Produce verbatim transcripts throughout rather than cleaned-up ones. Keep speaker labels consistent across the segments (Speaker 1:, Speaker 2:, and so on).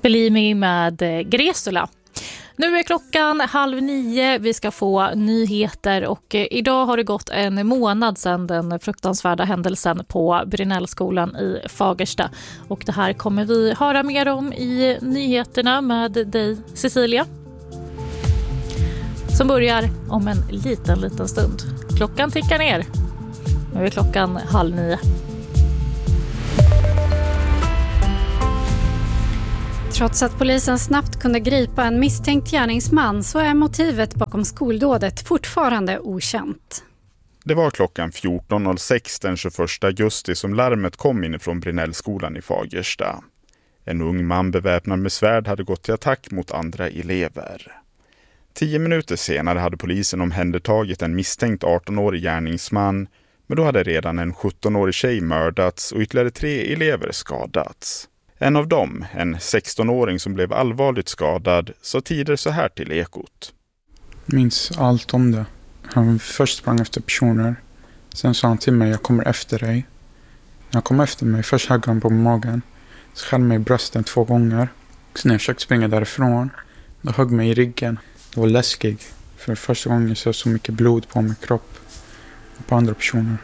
Speaker 1: Belimi med Gresula. Nu är klockan halv nio, vi ska få nyheter och idag har det gått en månad sedan den fruktansvärda händelsen på Brynällskolan i Fagersta. Och det här kommer vi höra mer om i nyheterna med dig, Cecilia. Som börjar om en liten, liten stund. Klockan tickar ner. Nu är klockan halv nio.
Speaker 2: Trots att polisen snabbt kunde gripa en misstänkt gärningsman så är motivet bakom skoldådet fortfarande okänt.
Speaker 3: Det var klockan fjorton noll sex den tjugoförsta augusti som larmet kom inifrån Brynällskolan i Fagersta. En ung man beväpnad med svärd hade gått till attack mot andra elever. Tio minuter senare hade polisen omhändertagit en misstänkt arton-årig gärningsman, men då hade redan en sjutton-årig tjej mördats och ytterligare tre elever skadats. En av dem, en sexton-åring som blev allvarligt skadad, sa tidigare så här till Ekot.
Speaker 4: Minns allt om det. Han först sprang efter personer. Sen sa han till mig, jag kommer efter dig. När han kom efter mig, först högg han på magen. Så skär mig i brösten två gånger. Så när jag försökte springa därifrån, då högg mig i ryggen. Det var läskigt. För första gången så så mycket blod på min kropp. Och på andra personer.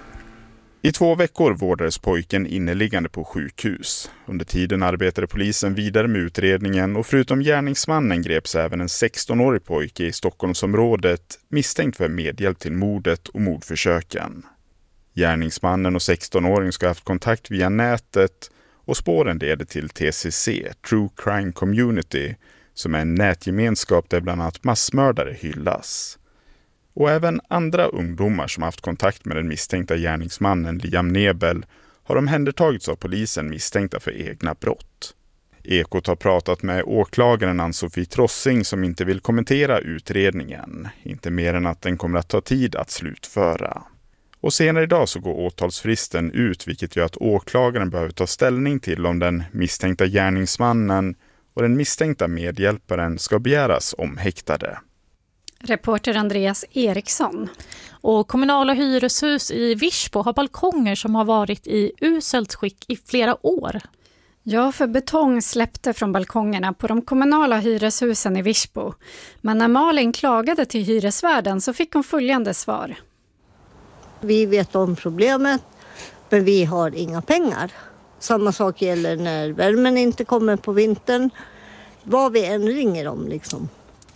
Speaker 3: I två veckor vårdades pojken inneliggande på sjukhus. Under tiden arbetade polisen vidare med utredningen och förutom gärningsmannen greps även en sexton-årig pojke i Stockholmsområdet misstänkt för medhjälp till mordet och mordförsöken. Gärningsmannen och sexton-åringen ska ha haft kontakt via nätet och spåren leder till T C C, True Crime Community, som är en nätgemenskap där bland annat massmördare hyllas. Och även andra ungdomar som haft kontakt med den misstänkta gärningsmannen Liam Nebel har omhändertagits av polisen misstänkta för egna brott. Ekot har pratat med åklagaren Ann-Sofie Trossing som inte vill kommentera utredningen, inte mer än att den kommer att ta tid att slutföra. Och senare idag så går åtalsfristen ut, vilket gör att åklagaren behöver ta ställning till om den misstänkta gärningsmannen och den misstänkta medhjälparen ska begäras omhäktade.
Speaker 2: Reporter Andreas Eriksson.
Speaker 1: Och kommunala hyreshus i Virsbo har balkonger som har varit i uselt skick i flera år.
Speaker 2: Ja, för betong släppte från balkongerna på de kommunala hyreshusen i Virsbo. Men när Malin klagade till hyresvärden så fick hon följande svar.
Speaker 5: Vi vet om problemet, men vi har inga pengar. Samma sak gäller när värmen inte kommer på vintern. Vad vi än ringer om liksom.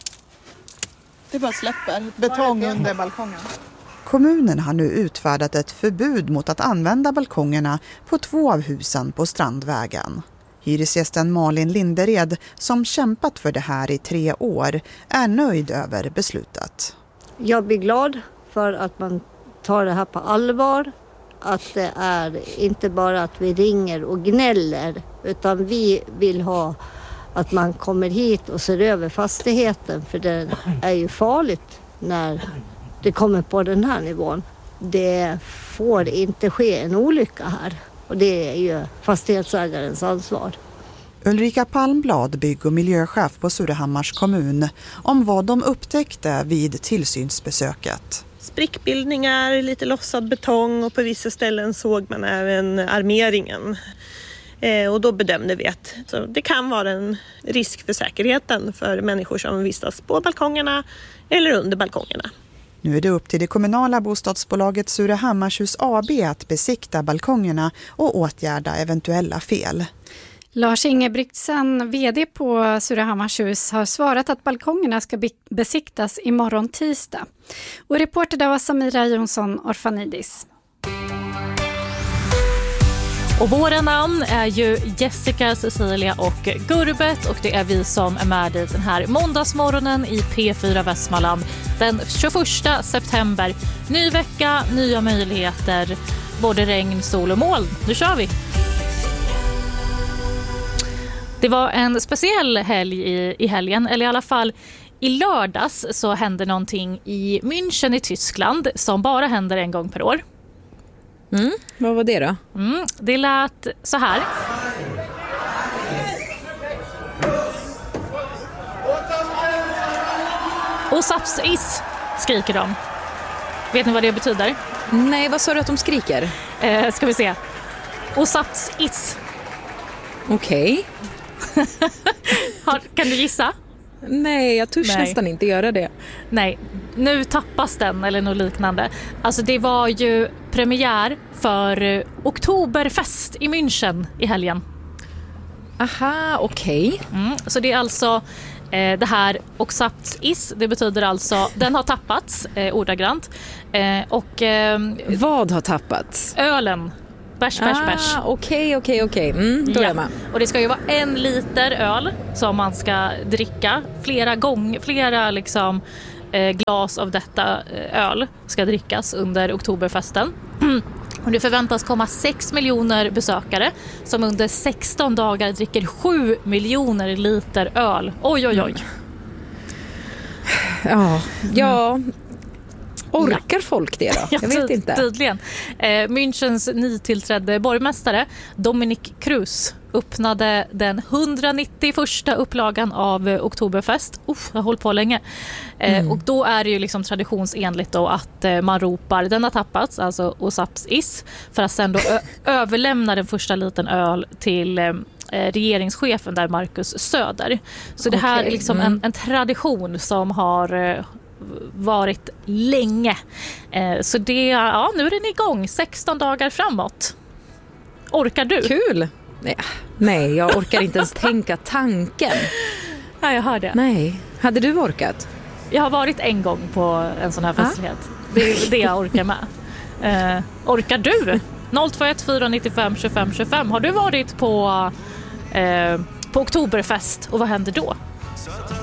Speaker 6: Det bara släpper betong under balkongen.
Speaker 7: Kommunen har nu utfärdat ett förbud mot att använda balkongerna på två av husen på Strandvägen. Hyresgästen Malin Lindered, som kämpat för det här i tre år, är nöjd över beslutet.
Speaker 5: Jag blir glad för att man tar det här på allvar. Att det är inte bara att vi ringer och gnäller, utan vi vill ha att man kommer hit och ser över fastigheten, för det är ju farligt när det kommer på den här nivån. Det får inte ske en olycka här och det är ju fastighetsägarens ansvar.
Speaker 7: Ulrika Palmblad, bygg- och miljöchef på Surahammars kommun, om vad de upptäckte vid tillsynsbesöket.
Speaker 8: Sprickbildningar, lite lossad betong och på vissa ställen såg man även armeringen. Och då bedömde vi att så det kan vara en risk för säkerheten för människor som vistas på balkongerna eller under balkongerna.
Speaker 7: Nu är det upp till det kommunala bostadsbolaget Surahammarshus A B att besikta balkongerna och åtgärda eventuella fel.
Speaker 2: Lars Ingebrigtsen, vd på Surahammarshus, har svarat att balkongerna ska besiktas imorgon tisdag. Och reporter där var Samira Jonsson Orfanidis.
Speaker 1: Och våra namn är ju Jessica, Cecilia och Gurbet och det är vi som är med i den här måndagsmorgonen i P fyra Västmanland den tjugoförsta september. Ny vecka, nya möjligheter, både regn, sol och moln. Nu kör vi! Det var en speciell helg i, i helgen, eller i alla fall i lördags så hände någonting i München i Tyskland som bara händer en gång per år.
Speaker 9: Mm, vad var det då?
Speaker 1: Mm, det lät så här. Och sapsis skriker de. Vet ni vad det betyder?
Speaker 9: Nej, vad sa du att de skriker?
Speaker 1: Eh, ska vi se. Och sapsis.
Speaker 9: Okej.
Speaker 1: Har, kan du gissa?
Speaker 9: Nej, jag törs
Speaker 1: Nej.
Speaker 9: nästan inte göra det.
Speaker 1: Nej, nu tappas den eller något liknande. Alltså det var ju premiär för eh, Oktoberfest i München i helgen.
Speaker 9: Aha, okej. Okay.
Speaker 1: Mm, så det är alltså eh, det här Oxapts is, det betyder alltså den har tappats eh, ordagrant. Eh, och eh,
Speaker 9: Vad har tappats?
Speaker 1: ölen. Bärs, bärs, bärs.
Speaker 9: Ah, okej, okej, okej. Mm, då är jag med.
Speaker 1: Och det ska ju vara en liter öl som man ska dricka flera gånger, flera liksom eh, glas av detta eh, öl ska drickas under Oktoberfesten. Och det förväntas komma sex miljoner besökare som under sexton dagar dricker sju miljoner liter öl. Oj, oj, oj.
Speaker 9: Mm. Ja, ja. Orkar folk det då? Jag vet inte.
Speaker 1: Tydligen. Eh, Münchens nytillträdde borgmästare Dominic Cruz öppnade den etthundranittioförsta upplagan av eh, Oktoberfest. Uff, jag har hållit på länge. Eh, mm. Och då är det ju liksom traditionsenligt då att eh, man ropar den har tappats, alltså Oxapts is, för att sen då ö- överlämna den första liten öl till eh, regeringschefen där, Markus Söder. Så det här okay. är liksom mm. en, en tradition som har eh, varit länge. Eh, så det, ja, nu är den igång sexton dagar framåt. Orkar du?
Speaker 9: Kul! Nej, nej jag orkar inte ens tänka tanken.
Speaker 1: Ja, jag hör det.
Speaker 9: Nej. Hade du orkat?
Speaker 1: Jag har varit en gång på en sån här festlighet. Ah. Det är det jag orkar med. Eh, orkar du? noll två ett fyra nio fem tjugofem tjugofem. Har du varit på, eh, på Oktoberfest och vad händer då?